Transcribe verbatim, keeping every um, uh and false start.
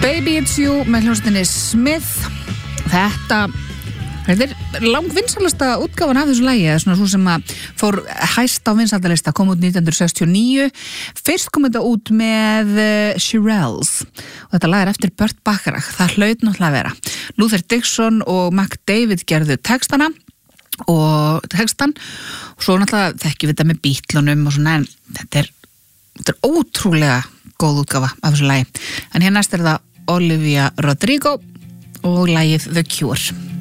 Baby It's You með hljómsveitinni Smith. Þetta Þetta er langvinsælasta útgáfan af þessu lagi, eða svona svo sem að fór hæst á vinsældalista, kom út nítján hundruð sextíu og níu. Fyrst kom þetta út með uh, Shirelles og þetta lag er eftir Burt Bacharach. Það hlaut náttúrulega að vera. Luther Dixon og Mac David gerðu textana og textan og svo náttúrulega þekkjum við þetta með Beatlunum og svona, en þetta er, þetta er ótrúlega góð útgáfa af þessu lagi. En hér næst er það Olivia Rodrigo og lagið The Cure.